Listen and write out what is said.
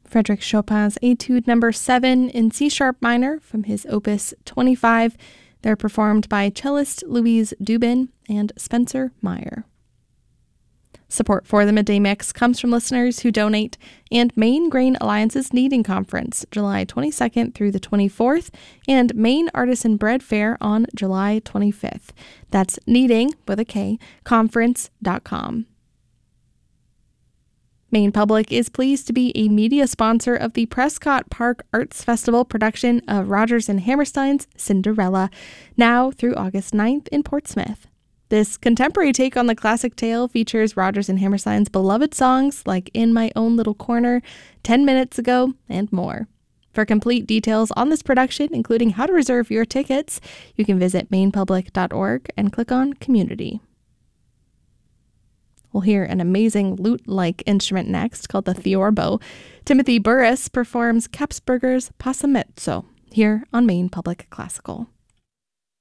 Frédéric Chopin's Etude Number 7 in C-sharp minor from his Opus 25. They're performed by cellist Louise Dubin and Spencer Meyer. Support for the Midday Mix comes from listeners who donate and Maine Grain Alliance's Kneading Conference, July 22nd through the 24th, and Maine Artisan Bread Fair on July 25th. That's kneading, with a K, conference.com. Maine Public is pleased to be a media sponsor of the Prescott Park Arts Festival production of Rodgers and Hammerstein's Cinderella, now through August 9th in Portsmouth. This contemporary take on the classic tale features Rodgers and Hammerstein's beloved songs like In My Own Little Corner, 10 Minutes Ago, and more. For complete details on this production, including how to reserve your tickets, you can visit mainepublic.org and click on Community. We'll hear an amazing lute-like instrument next called the theorbo. Timothy Burris performs Kapsberger's Passamezzo here on Maine Public Classical.